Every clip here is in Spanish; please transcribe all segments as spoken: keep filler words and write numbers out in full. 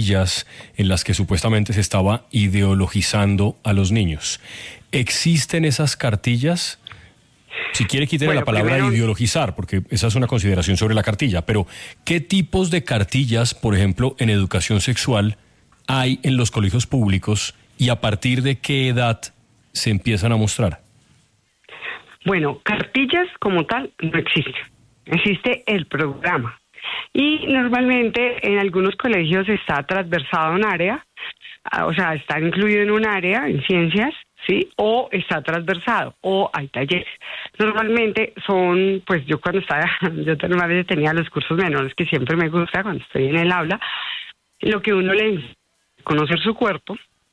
cartillas en las que supuestamente se estaba ideologizando a los niños. ¿Existen esas cartillas? Si quiere, quítele bueno, la palabra primero, ideologizar, porque esa es una consideración sobre la cartilla, pero ¿qué tipos de cartillas, por ejemplo, en educación sexual hay en los colegios públicos y a partir de qué edad se empiezan a mostrar? Bueno, cartillas como tal no existen. Existe el programa. Y normalmente en algunos colegios está transversado un área, o sea, está incluido en un área, en ciencias, ¿sí? O está transversado, o hay talleres. Normalmente son, pues yo cuando estaba, yo normalmente tenía los cursos menores que siempre me gusta cuando estoy en el aula, lo que uno le enseña es conocer su cuerpo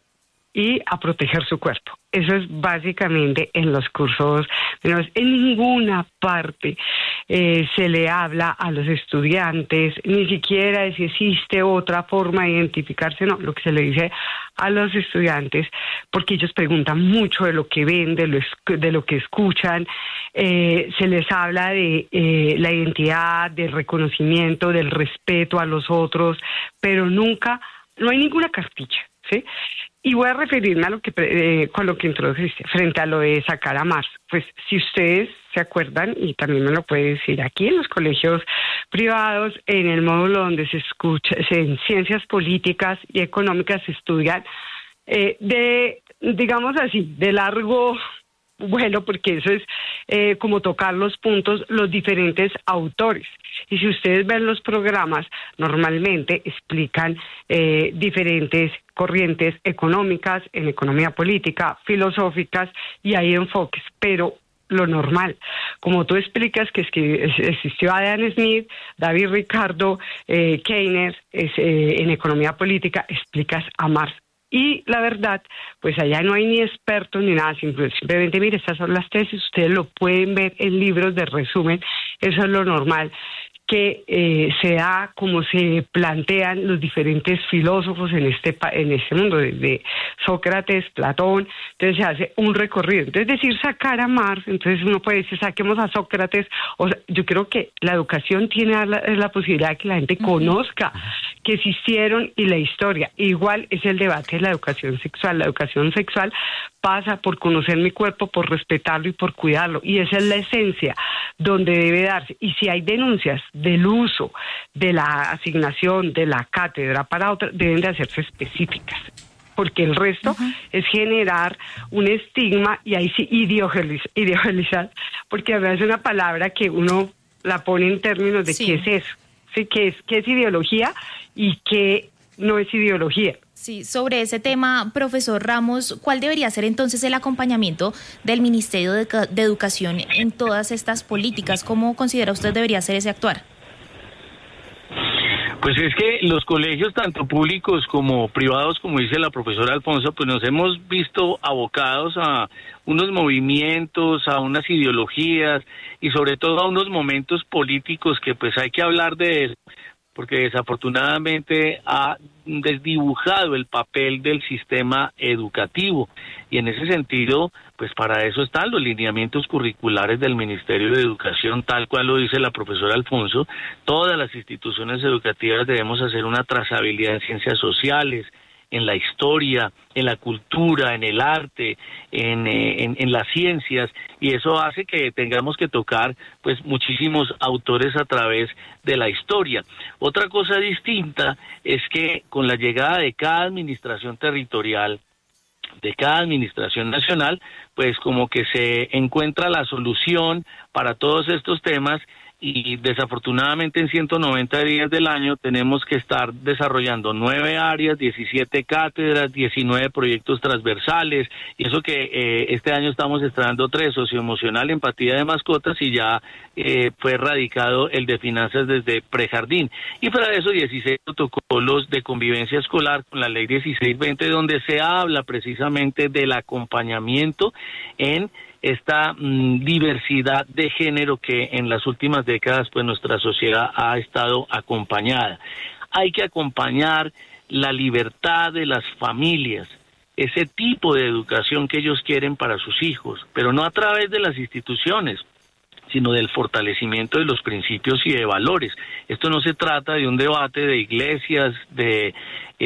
y a proteger su cuerpo. Eso es básicamente en los cursos menores. En ninguna parte eh, se le habla a los estudiantes, ni siquiera de si existe otra forma de identificarse, no, lo que se le dice a los estudiantes, porque ellos preguntan mucho de lo que ven, de lo, de lo que escuchan, eh, se les habla de eh, la identidad, del reconocimiento, del respeto a los otros, pero nunca, no hay ninguna cartilla, ¿sí? Y voy a referirme a lo que eh, con lo que introdujiste, frente a lo de sacar a Marx. Pues si ustedes se acuerdan, y también me lo puede decir aquí en los colegios privados, en el módulo donde se escucha, en ciencias políticas y económicas se estudian eh, de, digamos así, de largo vuelo, porque eso es eh, como tocar los puntos, los diferentes autores. Y si ustedes ven los programas, normalmente explican eh, diferentes corrientes económicas, en economía política, filosóficas, y hay enfoques, pero lo normal, como tú explicas que, es que existió Adam Smith, David Ricardo, eh, Keynes, es, eh, en economía política, explicas a Marx. Y la verdad, pues allá no hay ni expertos ni nada, simplemente, mire, estas son las tesis, ustedes lo pueden ver en libros de resumen, eso es lo normal, que eh, se da como se plantean los diferentes filósofos en este en este mundo, desde Sócrates, Platón, entonces se hace un recorrido. Entonces decir sacar a Marx, entonces uno puede decir saquemos a Sócrates, o sea, yo creo que la educación tiene la, la posibilidad de que la gente conozca que existieron y la historia. Igual es el debate de la educación sexual. La educación sexual pasa por conocer mi cuerpo, por respetarlo y por cuidarlo, y esa es la esencia donde debe darse. Y si hay denuncias del uso de la asignación de la cátedra para otra, deben de hacerse específicas, porque el resto uh-huh. es generar un estigma y ahí sí ideologizar, ideologizar, porque a veces es una palabra que uno la pone en términos de sí. qué es eso, ¿sí? qué es, qué es ideología y qué no es ideología. Sí, sobre ese tema, profesor Ramos, ¿cuál debería ser entonces el acompañamiento del Ministerio de, de Educación en todas estas políticas? ¿Cómo considera usted debería ser ese actuar? Pues es que los colegios, tanto públicos como privados, como dice la profesora Alfonso, pues nos hemos visto abocados a unos movimientos, a unas ideologías y sobre todo a unos momentos políticos que pues hay que hablar de eso, porque desafortunadamente ha desdibujado el papel del sistema educativo. Y en ese sentido, pues para eso están los lineamientos curriculares del Ministerio de Educación, tal cual lo dice la profesora Alfonso. Todas las instituciones educativas debemos hacer una trazabilidad en ciencias sociales, en la historia, en la cultura, en el arte, en, eh, en, en las ciencias, y eso hace que tengamos que tocar pues muchísimos autores a través de la historia. Otra cosa distinta es que con la llegada de cada administración territorial, de cada administración nacional, pues como que se encuentra la solución para todos estos temas, y desafortunadamente en ciento noventa días del año tenemos que estar desarrollando nueve áreas, diecisiete cátedras, diecinueve proyectos transversales, y eso que eh, este año estamos estrenando tres: socioemocional, empatía de mascotas, y ya eh, fue erradicado el de finanzas desde prejardín. Y para eso dieciséis protocolos de convivencia escolar con la ley dieciséis veinte, donde se habla precisamente del acompañamiento en esta mmm, diversidad de género que en las últimas décadas pues nuestra sociedad ha estado acompañada. Hay que acompañar la libertad de las familias, ese tipo de educación que ellos quieren para sus hijos, pero no a través de las instituciones, sino del fortalecimiento de los principios y de valores. Esto no se trata de un debate de iglesias, de